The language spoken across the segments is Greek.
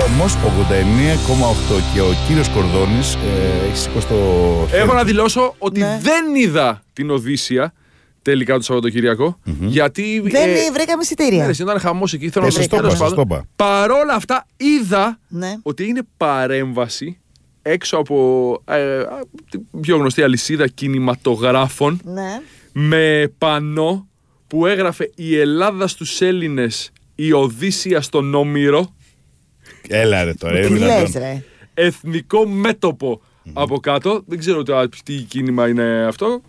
χαμός 89,8 και ο κύριος Κορδόνης έχει σηκώσει το χέρι. Έχω να δηλώσω ότι δεν είδα την Οδύσσια τελικά το Σαββατοκύριακο. Γιατί. Δεν βρήκαμε εισιτήρια. Ναι, ήταν χαμός εκεί. Θέλω να σας το είπα. Παρόλα αυτά, είδα ότι είναι παρέμβαση έξω από την πιο γνωστή αλυσίδα κινηματογράφων με πανό που έγραφε «Η Ελλάδα στους Έλληνες, η Οδύσσια στον Όμηρο». Έλα ρε τώρα. Τι λες ρε. Εθνικό μέτωπο από κάτω. Δεν ξέρω τι κίνημα είναι αυτό.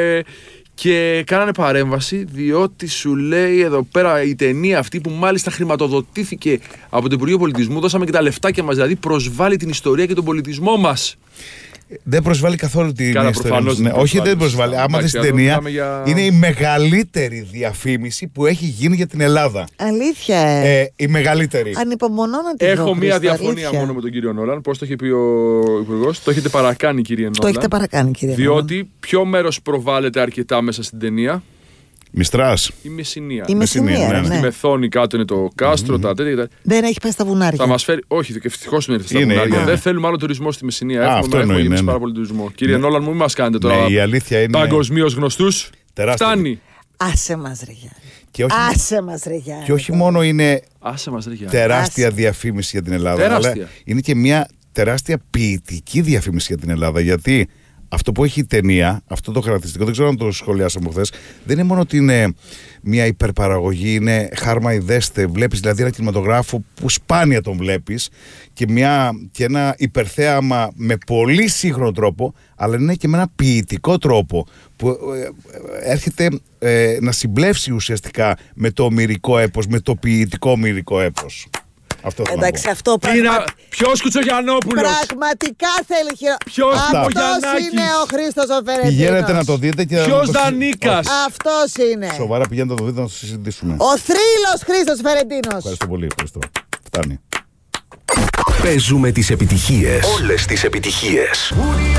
Και κάνανε παρέμβαση διότι σου λέει εδώ πέρα η ταινία αυτή που μάλιστα χρηματοδοτήθηκε από το Υπουργείο Πολιτισμού, δώσαμε και τα λεφτάκια μας, δηλαδή προσβάλλει την ιστορία και τον πολιτισμό μας. Δεν προσβάλλει καθόλου την ιστορία. Ναι, όχι, δεν προσβάλλει. Άμα δεις την ταινία, είναι η μεγαλύτερη διαφήμιση που έχει γίνει για την Ελλάδα. Αλήθεια. Η μεγαλύτερη. Ανυπομονώ να την δω. Έχω μία διαφωνία μόνο με τον κύριο Νόλαν. Πώς το είχε πει ο Υπουργός? Το έχετε παρακάνει, κύριε Νόλαν. Το έχετε παρακάνει, κύριε Νόλαν. Διότι ποιο μέρος προβάλλεται αρκετά μέσα στην ταινία? Μιστράς. Η Μεσσηνία. Η Μεσσηνία. Στη Μεθόνη κάτω είναι το κάστρο, τα τέτοια. Δεν έχει πάει στα βουνάρια. Θα μας φέρει. Όχι, ευτυχώς δεν ήρθε στα βουνάρια. Δεν θέλουμε άλλο τουρισμό στη Μεσσηνία. Έχουμε γεμίσει πάρα πολύ τουρισμό. Κύριε Νόλαν, μου μας κάνετε τώρα. Η αλήθεια είναι. Παγκοσμίως γνωστούς. Φτάνει. Άσε μας ρε Γιάννη. Άσε μας ρε Γιάννη. Και όχι μόνο είναι τεράστια διαφήμιση για την Ελλάδα, αλλά είναι και μια τεράστια ποιητική διαφήμιση για την Ελλάδα. Γιατί αυτό που έχει η ταινία, αυτό το χαρακτηριστικό, δεν ξέρω αν το σχολιάσαμε χθες, δεν είναι μόνο ότι είναι μια υπερπαραγωγή, είναι χάρμα ιδέστε. Βλέπεις δηλαδή ένα κινηματογράφο που σπάνια τον βλέπεις και ένα υπερθέαμα με πολύ σύγχρονο τρόπο, αλλά είναι και με ένα ποιητικό τρόπο που έρχεται να συμπλεύσει ουσιαστικά με το ομηρικό έπος, με το ποιητικό ομηρικό έπος. Εντάξει, αυτό Ποιος Κουτσογιαννόπουλος? Πραγματικά θέλει Ποιος Αυτός είναι ο Χρήστος ο Φερεντίνος. Πηγαίνετε να το δείτε και Ποιος Δανίκας? Αυτός είναι. Σοβαρά πηγαίνετε να το δείτε να το συζητήσουμε. Ο θρύλος Χρήστος Φερεντίνος. Ευχαριστώ πολύ, ευχαριστώ. Φτάνει. Παίζουμε τις επιτυχίες. Όλες τις επιτυχίες.